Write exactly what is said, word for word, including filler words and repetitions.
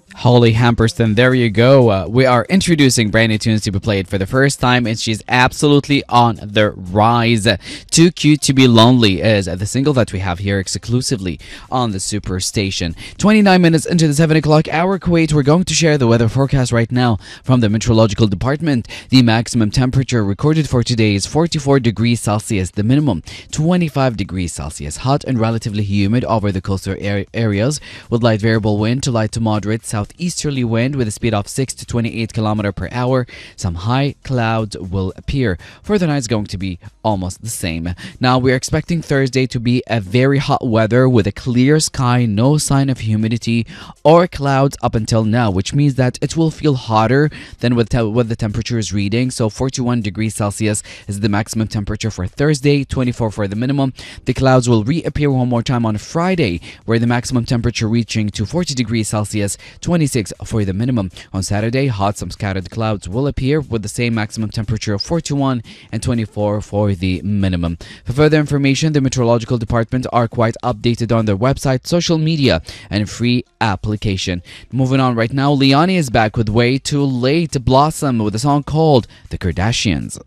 Holly Hamperston, there you go. Uh, we are introducing brand new tunes to be played for the first time, and she's absolutely on the rise. Too Cute to Be Lonely is the single that we have here exclusively on the Superstation. twenty-nine minutes into the seven o'clock hour, Kuwait, we're going to share the weather forecast right now from the Meteorological Department. The maximum temperature recorded for today is forty-four degrees Celsius, the minimum twenty-five degrees Celsius. Hot and relatively humid over the coastal ar- areas with light variable wind to light to moderate southeasterly wind with a speed of six to twenty-eight kilometers per hour. Some high clouds will appear. For the night, it's going to be almost the same. Now, we're expecting Thursday to be a very hot weather with a clear sky, no sign of humidity or clouds up until now, which means that it will feel hotter than what, te- what the temperature is reading. So forty-one degrees Celsius is the maximum temperature for Thursday, twenty-four for the minimum. The clouds will reappear one more time on Friday, where the maximum temperature reaching to forty degrees Celsius, twenty-six for the minimum. On Saturday, hot, some scattered clouds will appear with the same maximum temperature of forty-one and twenty-four for the minimum. For further information, the Meteorological Department are quite updated on their website, social media, and free application. Moving on right now, Liani is back with Way Too Late. Blossom with a song called The Kardashians.